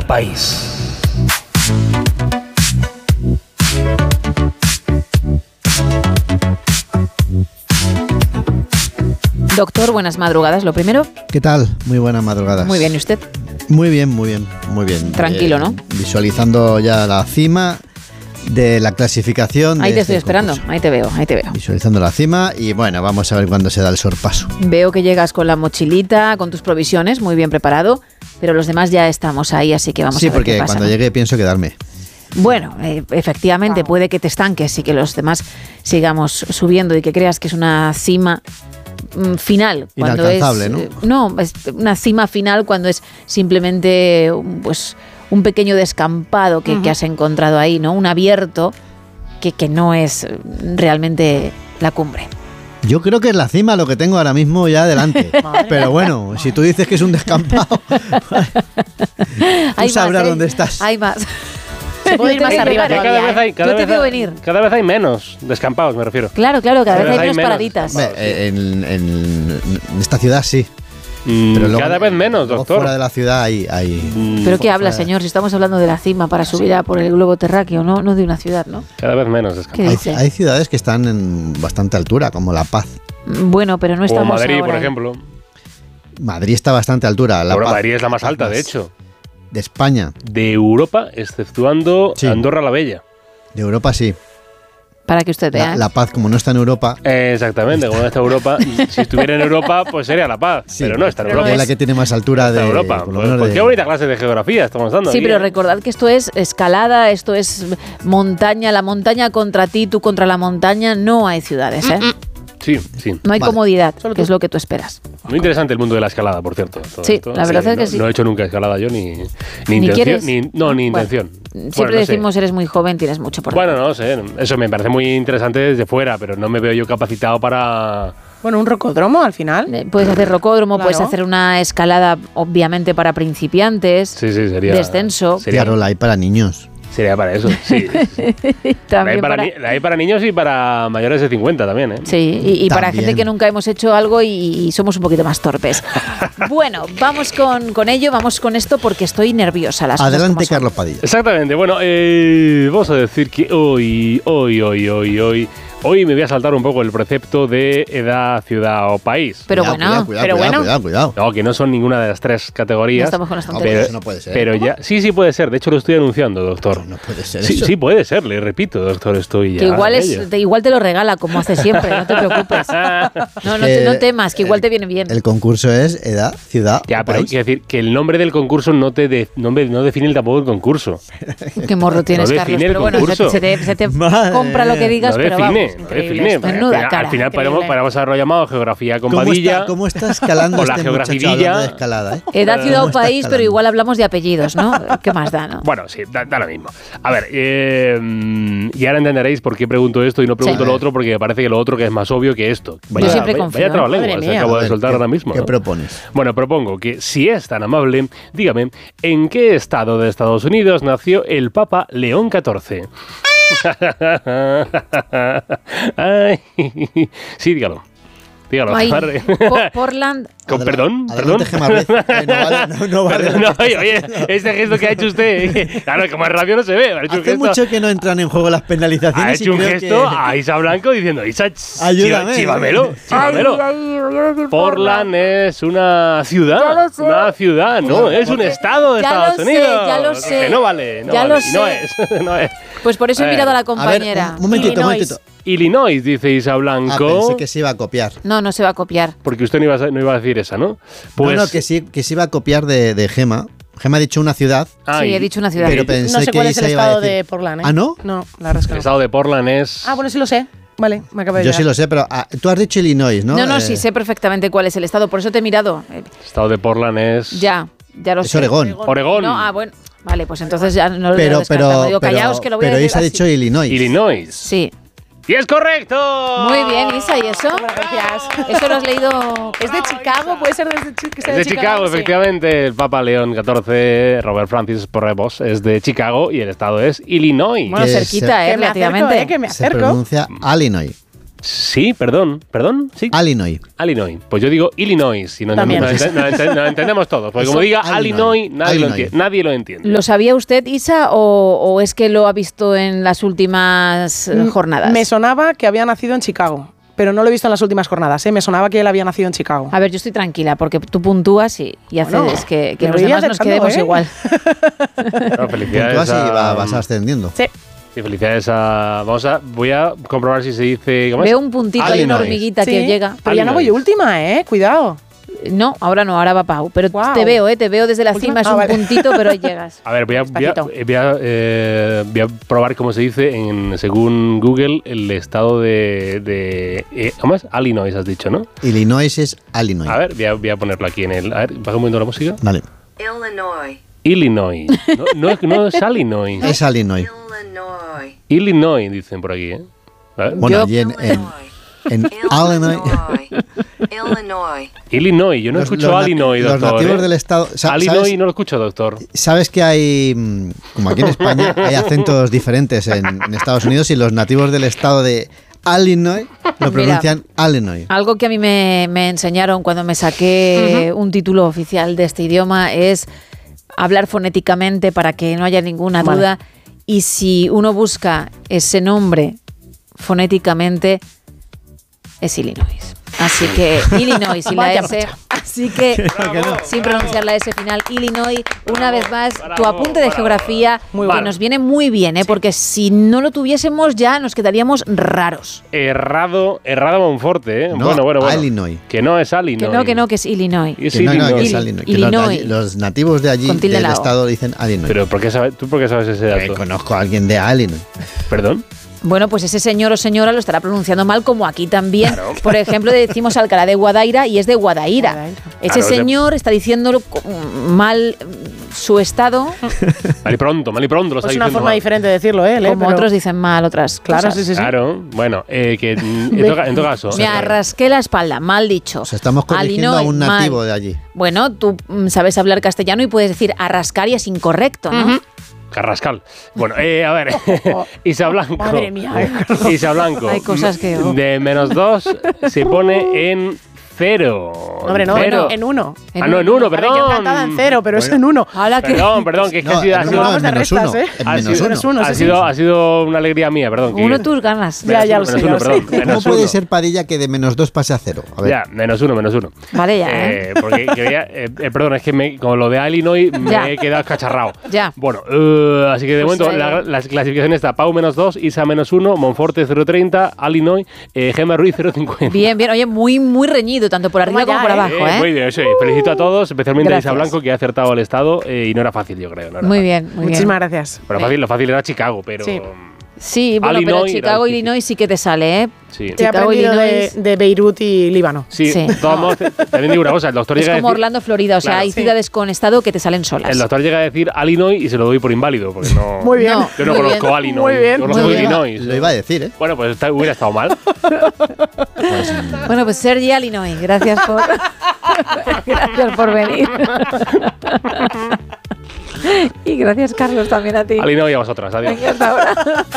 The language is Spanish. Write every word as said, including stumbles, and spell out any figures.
país. Doctor, buenas madrugadas, lo primero. ¿Qué tal? Muy buenas madrugadas. Muy bien, ¿y usted? Muy bien, muy bien, muy bien. Tranquilo, eh, ¿no? Visualizando ya la cima de la clasificación. Ahí de te este estoy esperando, concurso. ahí te veo, ahí te veo. Visualizando la cima y bueno, vamos a ver cuándo se da el sorpaso. Veo que llegas con la mochilita, con tus provisiones, muy bien preparado, pero los demás ya estamos ahí, así que vamos Sí, a ver qué porque pasa. cuando llegue pienso quedarme. Bueno, eh, efectivamente, puede que te estanques y que los demás sigamos subiendo y que creas que es una cima mm, final. Cuando Inalcanzable, es, ¿no? eh, no, es una cima final cuando es simplemente un, pues, un pequeño descampado que, uh-huh. que has encontrado ahí, ¿no? Un abierto que, que no es realmente la cumbre. Yo creo que es la cima lo que tengo ahora mismo ya delante. Pero bueno, si tú dices que es un descampado, tú sabrás más, ¿eh? dónde estás. Hay más. Se puede ir más arriba todavía. Cada vez hay, cada Yo te vez veo hay, venir. Cada vez hay menos descampados, me refiero. Claro, claro, cada, cada vez hay menos, menos paraditas. Hombre, en, en, en esta ciudad sí. Mm, Pero luego, cada vez menos, luego doctor. Fuera de la ciudad hay... hay Mm, ¿Pero qué habla, fuera. señor? Si estamos hablando de la cima para subir a por el globo terráqueo, no, no de una ciudad, ¿no? Cada vez menos ¿Qué descampados. Hay, dice? hay ciudades que están en bastante altura, como La Paz. Bueno, pero no O estamos Madrid, ahora por ahí. ejemplo. Madrid está a bastante altura. La Ahora Paz, Madrid es la más alta, más de hecho. De España. De Europa, exceptuando Sí. Andorra la Bella. De Europa sí. Para que usted vea. La, la Paz, como no está en Europa, Eh, exactamente, como no está Europa. Si estuviera en Europa, pues sería La Paz. sí, pero no está en porque Europa. es la que tiene más altura Está de en Europa. por lo Pues, menos pues de- qué bonita clase de geografía estamos dando Sí, aquí, pero ¿eh? recordad que esto es escalada, esto es montaña, la montaña contra ti, tú contra la montaña, no hay ciudades, ¿eh? Sí, sí. No hay Vale. comodidad, que es lo que tú esperas. Muy interesante el mundo de la escalada, por cierto. todo Sí, esto. la verdad es que no, sí. No he hecho nunca escalada yo, ni, ni, ¿Ni intención. quieres? Ni, no, ni Bueno, intención. Siempre Bueno, no sé. decimos, eres muy joven, tienes mucho por Bueno, delante. no sé. Eso me parece muy interesante desde fuera, pero no me veo yo capacitado para... Bueno, un rocódromo al final. Eh, Puedes hacer rocódromo, Claro. puedes hacer una escalada, obviamente, para principiantes, Sí, sí, sería... descenso. Sería, Claro, la hay para niños. sería para eso, sí. La hay También para, para- ni- la hay para niños y para mayores de cincuenta también, ¿eh? Sí, y, y para También. gente que nunca hemos hecho algo y, y somos un poquito más torpes. Bueno, vamos con, con ello, vamos con esto porque estoy nerviosa. Las cosas Adelante, como son. Carlos Padilla. Exactamente. Bueno, eh, vamos a decir que hoy, hoy, hoy, hoy, hoy... Hoy me voy a saltar un poco el precepto de edad, ciudad o país. Pero Cuidado, bueno, cuidado, cuidado, pero cuidado, bueno. cuidado, cuidado. No, que no son ninguna de las tres categorías. Ya estamos con las No, tonterías. pero Pero, eso no puede ser. pero ya, sí, sí puede ser. De hecho, lo estoy anunciando, doctor. No puede ser Sí, eso. sí puede ser, le repito, doctor, estoy ya. Que igual, en es, ello. te, igual te lo regala, como hace siempre, no te preocupes. No, no, te- no temas, que igual te viene bien. El concurso es edad, ciudad Ya, o pero país. quiero decir que el nombre del concurso no te de- no, me- no define tampoco el concurso. Qué morro tienes, No Carlos. define el Pero bueno, se, concurso. se te, se te Madre compra lo que digas, no pero define, vamos. no increíble define. esto. Al Menuda final- cara. al final increíble. paramos, paramos a lo llamado geografía con ¿Cómo Padilla. está, ¿Cómo está escalando O la este muchacho geografía. hablando de escalada, eh? Edad, ciudad o ¿Cómo está país, pero escalando? igual hablamos de apellidos, ¿no? ¿Qué más da, no? Bueno, sí, da, da lo mismo. A ver, eh, y ahora entenderéis por qué pregunto esto y no pregunto Sí. lo otro, porque me parece que lo otro que es más obvio que esto. Yo siempre vaya, confío. vaya trabalenguas Madre que mía. acabo A de ver, soltar ¿qué- ahora mismo. ¿Qué ¿no? propones? Bueno, propongo que, si es tan amable, dígame, ¿en qué estado de Estados Unidos nació el Papa León catorce? Ay, sí, dígalo. Dígalo. Ay, Arre. Po- Portland. Con, Adela- perdón, perdón. adelante, Gemma Ruiz. Eh, no vale, no, no vale. Perdón, no, oye, oye, este gesto que ha hecho usted, claro, como es radio no se ve. Ha hecho un Hace gesto, mucho que no entran en juego las ha penalizaciones. hecho y un creo gesto que- a Isa Blanco diciendo, Isa, ch- Ayúdame. chiva- chivamelo, chivamelo. Portland es una ciudad, Ya lo sé. una ciudad, no, es un estado de Ya Estados lo sé, Unidos. ya lo sé. Que no vale, no Ya vale, lo y no sé. es, no es. Pues por eso he Eh, mirado a la A ver, compañera. un momentito, un Illinois. momentito. Illinois, dice Isa Ah, Blanco, pensé que se iba a copiar. No, no se va a copiar. porque usted no iba, a, no iba a decir esa, ¿no? Pues, no, no, que sí, que se iba a copiar de, de Gema. Gema ha dicho una ciudad, ah, Sí, y- he dicho una ciudad. pero pensé No sé que cuál es el Isa iba a estado decir- de Portland, ¿eh? ¿Ah, no? No, la rasca. El estado de Portland es... Ah, bueno, sí lo sé. Vale, me acabo de Yo llegar. sí lo sé, pero ah, tú has dicho Illinois, ¿no? No, no, Eh, sí sé perfectamente cuál es el estado, por eso te he mirado. Eh, El estado de Portland es... Ya, ya lo Es sé. Oregón. Oregón. No, ah, bueno. Vale, pues entonces ya no lo he Pero, descartado. pero, Digo, pero, callaos que lo voy a pero decir Isa ha así. dicho Illinois. Illinois. Sí. ¡Y es correcto! Muy bien, Isa, ¿y eso? Gracias. ¿Eso lo has leído? ¿Es de Chicago? ¿Puede ser desde Chi- que sea Es de Chicago, Sí. efectivamente. El Papa León catorce, Robert Francis Porrebos, es de Chicago y el estado es Illinois. Bueno, Que cerquita, se- eh, Que me acerco, relativamente. eh, que me Se acerco. pronuncia Illinois. Sí, perdón, perdón, sí. Illinois. Illinois. Pues yo digo Illinois, si no, no, También. no, ente- no ente- no entendemos todos. Porque Eso, como diga Illinois. Illinois, nadie, Lo Illinois. entiende, nadie lo entiende. ¿Lo sabía usted, Isa, o, o es que lo ha visto en las últimas eh, jornadas? Me sonaba que había nacido en Chicago, pero no lo he visto en las últimas jornadas. ¿eh? Me sonaba que él había nacido en Chicago. A ver, yo estoy tranquila porque tú puntúas y, y haces Bueno, que, que me los voy demás nos acercando, quedemos ¿eh? igual. No, felicidades Puntúas y a- va- vas ascendiendo. Sí. Sí, felicidades a... Vamos a... Voy a comprobar si se dice... ¿cómo es? Veo un puntito, hay una Illinois. hormiguita Sí, que llega. Pero ya no voy Illinois. última, ¿eh? Cuidado. No, ahora no, ahora va Pau. Pero Guau. te veo, ¿eh? Te veo desde la Última- cima, es ah, un vale. puntito, pero ahí llegas. A ver, voy a, voy a, Despacito. eh, voy a, eh, voy a probar cómo se dice, en, según Google, el estado de... de eh, ¿Cómo es? Illinois, has dicho, ¿no? Illinois es Illinois. A ver, voy a, voy a ponerlo aquí en el... A ver, baja un momento la música. Vale. Illinois. Illinois. No, no, es- no es Illinois. Es Illinois. Illinois. Illinois, dicen por aquí, ¿eh? A ver. Bueno, Yo- allí en, en, en Illinois. Illinois. Illinois, yo no Los- escucho los nat- Illinois, los doctor. nativos ¿eh? del estado. sa- Illinois ¿sabes, no lo escucho, doctor. sabes que hay, mm, como aquí en España, hay acentos diferentes en, en Estados Unidos y los nativos del estado de Illinois lo pronuncian Illinois. Algo que a mí me, me enseñaron cuando me saqué un título oficial de este idioma es hablar fonéticamente para que no haya ninguna Vale. duda. Y si uno busca ese nombre fonéticamente, es Illinois. Así que Illinois y la Vaya S. macha. Así que, Bravo. sin pronunciar la S final, Illinois, una Bravo, vez más, tu bravo, apunte de bravo. geografía, Muy que bueno. nos viene muy bien, ¿eh? Porque si no lo tuviésemos ya nos quedaríamos raros. Errado, errado Monforte, ¿eh? No, bueno, bueno, bueno. Illinois. Que no es Illinois. Que no, que no, que es Illinois. Es Que no, no, que es Illinois. Illinois. Que los, de allí- Illinois. los nativos de allí, Con tilde del en la O. estado, dicen Illinois. Pero ¿por qué sabes, ¿tú por qué sabes ese Eh, dato? conozco a alguien de Illinois. ¿Perdón? Bueno, pues ese señor o señora lo estará pronunciando mal, como aquí también. Claro. Por ejemplo, decimos Alcalá de Guadaira y es de Guadaira. Guadaira. Ese Claro, ese- señor está diciéndolo co- mal mm, su estado, Mal y pronto, mal y pronto lo está Es una diciendo forma mal. diferente de decirlo, ¿eh? como Pero- otros dicen mal otras Claro, cosas. sí, sí, sí. Claro, bueno, eh, que mm, en, todo, en todo caso. Me arrasqué la espalda, mal dicho. O sea, estamos corrigiendo a Illinois, un nativo mal. de allí. Bueno, tú mm, sabes hablar castellano y puedes decir arrascar y es incorrecto, ¿no? Carrascal. Bueno, eh, a ver. Isa Blanco. Madre mía. Isa Blanco. Hay cosas que- oh. De menos dos se pone en cero. Hombre, no, Cero. en uno. Ah, no, en uno, Vale, perdón. yo encantada en cero, pero es Bueno. en uno. Hala que- Perdón, perdón, que es que No, ha sido, ha en sido, uno, vamos en de menos restas, uno. ¿eh? En ha menos sido- menos uno. uno, ha sí, sido- sí. ha sido una alegría mía, perdón. que- Uno tus ganas. Ya, ya lo menos sé, uno, ya lo perdón, sé. menos ¿Cómo puede uno. ser, Padilla, que de menos dos pase a cero? A ver. Ya, menos uno, menos uno. Vale, ya, ¿eh? Eh, porque quería, eh, eh, perdón, es que me, con lo de Illinois me Ya. he quedado cacharrado. Ya. Bueno, eh, así que de Pues, momento eh, la, la clasificación está Pau menos dos, Isa menos uno, Monforte cero coma treinta, Illinois, eh, Gemma Ruiz cero coma cincuenta. Bien, bien. Oye, muy, muy reñido, tanto por arriba Toma como ya, por ¿eh? abajo, ¿eh? Muy bien, sí. Felicito a todos, especialmente Gracias. a Isa Blanco, que ha acertado el estado eh, y no era fácil, yo creo. No era Muy fácil. bien, muy Muchísimas bien. gracias. Pero fácil, lo fácil era Chicago, pero. Sí. Sí, bueno, pero Illinois era Chicago, difícil. Illinois sí que te sale, ¿eh? Sí. He Chicago, aprendido de, Illinois. de Beirut y Líbano. Sí, Sí. de todos modos, te- también digo una cosa, el doctor Es llega como a decir, Orlando, Florida. O sea, Claro. hay Sí. ciudades con estado que te salen solas. el doctor llega a decir Illinois y se lo doy por inválido, porque no. Muy bien. No. Yo no Muy conozco bien. Illinois. Muy bien, yo conozco muy bien. Illinois. Lo iba a decir, ¿eh? Bueno, pues está- hubiera estado mal. Bueno, pues Sergi Illinois, gracias por, gracias por venir. Y gracias, Carlos, también a ti. Illinois y a vosotras. Adiós. Venga, hasta ahora.